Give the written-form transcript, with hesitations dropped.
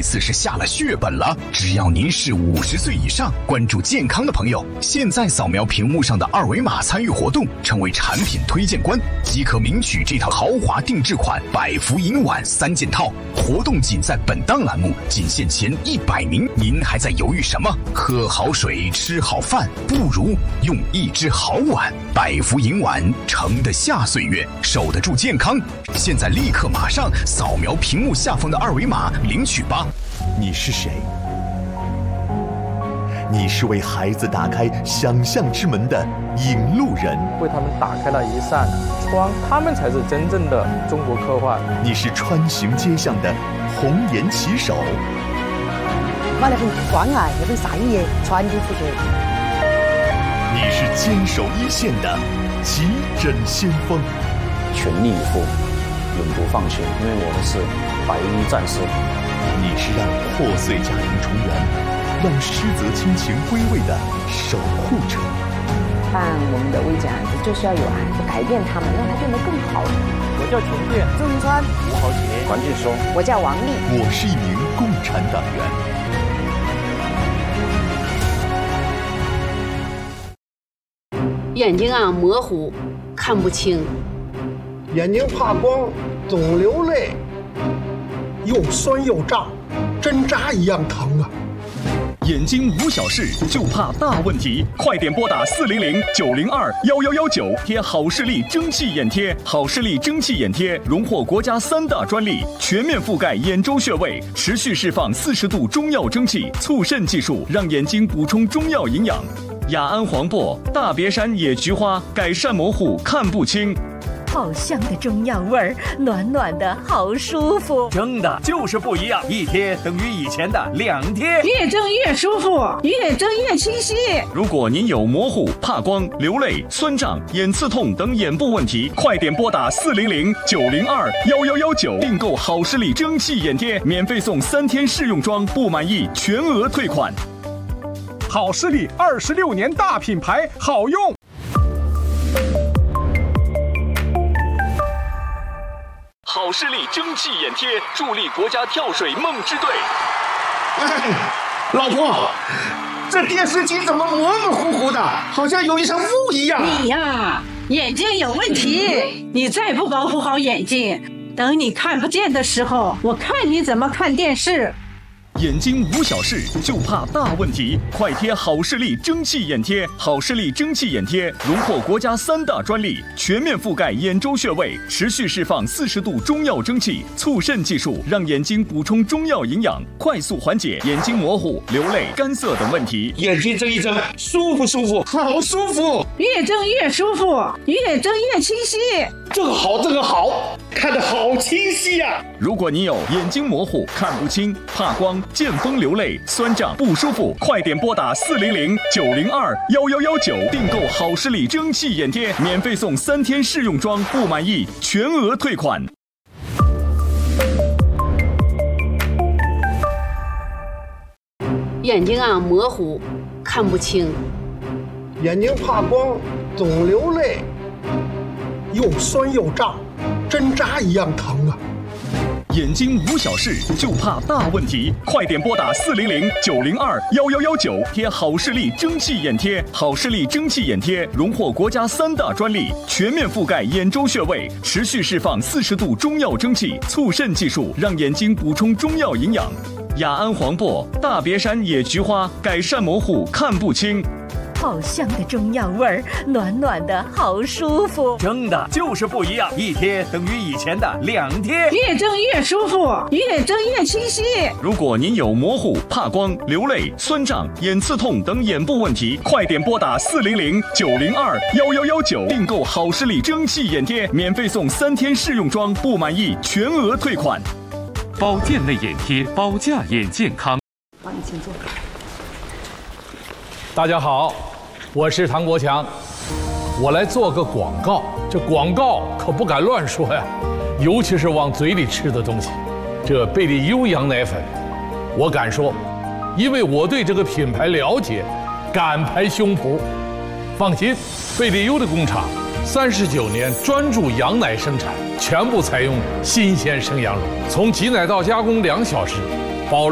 次是下了血本了。只要您是50岁以上，关注健康的朋友，现在扫描屏幕上的二维码参与活动，成为产品推荐官，即可领取这套豪华定制款百福银碗3件套。活动仅在本档栏目，仅限前100名。您还在犹豫什么？喝好水，吃好饭，不如用一只好碗。百福银碗盛得下岁月，守得住健康。现在立刻马上扫描屏幕下方的二维码领取吧。 你是谁？你是为孩子打开想象之门的引路人， 为他们打开了一扇窗，他们才是真正的中国科幻。 你是穿行街巷的红颜骑手， 把那份关爱、那份善意传递出去。 你是坚守一线的急诊先锋， 全力以赴，永不放弃，因为我们是白衣战士。 你是让破碎家庭重圆，让失责亲情归位的守护者。 办我们的危疾案子就是要有爱，改变他们，让他变得更好。 我叫琼建、 周云川、 吴豪杰、 黄继松， 我叫王丽， 我是一名共产党员。 眼睛啊模糊，看不清， 眼睛怕光，总流泪，又酸又胀，针扎一样疼啊！ 眼睛无小事，就怕大问题，快点拨打400-902-1119，贴好视力蒸汽眼贴。好视力蒸汽眼贴荣获国家3大专利，全面覆盖眼周穴位，持续释放40度中药蒸汽，促肾技术，让眼睛补充中药营养。雅安黄柏、大别山野菊花，改善模糊看不清。 好香的中药味儿，暖暖的好舒服。 蒸的就是不一样，一贴等于以前的2贴， 越蒸越舒服，越蒸越清晰。 如果您有模糊、怕光、流泪、酸胀、眼刺痛等眼部问题，快点拨打400-902-1119，订购好视力蒸汽眼贴，免费送3天试用装，不满意全额退款。 好视力26年大品牌，好用。 好视力蒸汽眼贴助力国家跳水梦之队。 老婆，这电视机怎么模模糊糊的，好像有一层雾一样。 你呀，眼睛有问题，你再不保护好眼睛，等你看不见的时候，我看你怎么看电视。 眼睛无小事，就怕大问题，快贴好视力蒸汽眼贴。好视力蒸汽眼贴荣获国家3大专利，全面覆盖眼周穴位，持续释放40度中药蒸汽，促肾技术，让眼睛补充中药营养，快速缓解眼睛模糊、流泪、干涩等问题。 眼睛睁一睁，舒服舒服，好舒服， 越睁越舒服，越睁越清晰。 这个好，这个好，看得好清晰呀！ 如果你有眼睛模糊、看不清、怕光、见风流泪、酸胀不舒服，快点拨打400-902-1119，订购好视力蒸汽眼贴，免费送3天试用装，不满意全额退款。 眼睛啊模糊，看不清， 眼睛怕光，总流泪，又酸又胀，针扎一样疼啊！ 眼睛无小事，就怕大问题，快点拨打400-902-1119，贴好视力蒸汽眼贴。好视力蒸汽眼贴荣获国家3大专利，全面覆盖眼周穴位，持续释放40度中药蒸汽，促肾技术，让眼睛补充中药营养。雅安黄柏、大别山野菊花，改善模糊看不清。 好香的中药味儿，暖暖的好舒服。 蒸的就是不一样，一贴等于以前的2贴， 越蒸越舒服，越蒸越清晰。 如果您有模糊、怕光、流泪、酸胀、眼刺痛等眼部问题，快点拨打400-902-1119，订购好视力蒸汽眼贴，免费送3天试用装，不满意全额退款。 保健类眼贴，保驾眼健康。 帮你请坐。 大家好，我是唐国强，我来做个广告。这广告可不敢乱说呀，尤其是往嘴里吃的东西。这贝利优羊奶粉，我敢说，因为我对这个品牌了解，敢拍胸脯。放心，贝利优的工厂39年专注羊奶生产，全部采用新鲜生羊乳，从挤奶到加工2小时，